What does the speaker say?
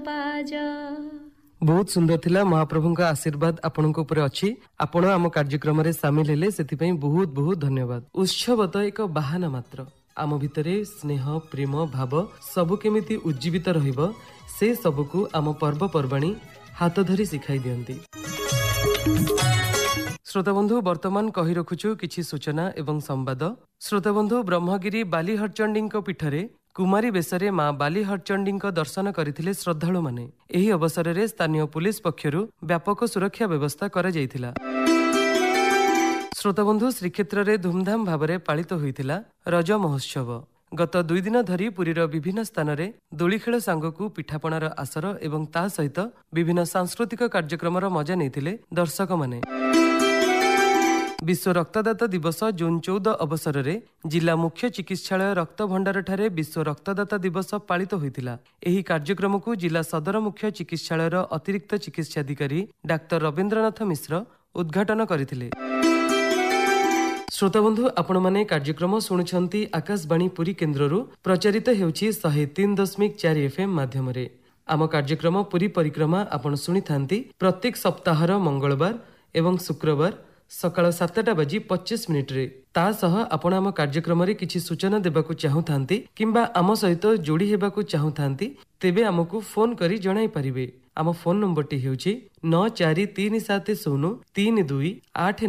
बहुत सुंदर थिला। महाप्रभु का आशीर्वाद आपन को ऊपर अछि। आपण आम कार्यक्रम रे शामिल हेले सेति पई बहुत बहुत धन्यवाद। उत्सव तो एक बहाना मात्र, आम भितरे स्नेह प्रेम भाव सबु केमिति उज्जीवित रहिबो से सबको आम पर्वपर्वाणी हाथ धरी शिखाई दियंती। श्रोता बंधु वर्तमान कहि रखुछु किछि सूचना एवं संवाद। श्रोता बंधु ब्रह्मगिरी बालीहरचंडी पीठरे कुमारी बेसरे मां बालीहरचंडी दर्शन करथिले श्रद्धालु माने। एही अवसर रे स्थानीय पुलिस पक्षरु व्यापक सुरक्षा व्यवस्था करा जायथिला। श्रोता बंधु श्रीक्षेत्र रे धूमधाम भावरे पालित होइथिला रज महोत्सव। गत 2 दिन धरी पुरीर विभिन्न स्थान रे दोली खेल सांगकु पिठापणार आसर एवं ता सहित विभिन्न सांस्कृतिक कार्यक्रमर मजा नेथिले दर्शक माने। विश्व रक्तदाता दिवस जून 14 अवसर रे जिला मुख्य चिकित्सालय रक्त भंडार ठारे विश्व रक्तदाता दिवस पालित होइतिला। एही कार्यक्रम को जिला सदर मुख्य चिकित्सालयर अतिरिक्त चिकित्साधिकारी डाक्टर रवींद्रनाथ मिश्र उद्घाटन करथिले। श्रोता बंधु आपण माने कार्यक्रम सुनुछंती आकाशवाणी पुरी केन्द्ररू प्रचारित हेउछि 103.4 एफएम माध्यम रे। आम कार्यक्रम पुरी परिक्रमा आपण सुनि थांती प्रत्येक सप्ताहर मंगलवार एवं शुक्रवार सकाळ 7:25 रे। ता सह आपण आम कार्यक्रम रे किछि सूचना देबाकू चाहुथांती किंबा आम सहित जोड़ी हेबाकू चाहुथांती तेबे हमकू फोन करी जणाई परिबे। आम फोन नंबर टी हेउछि 94370328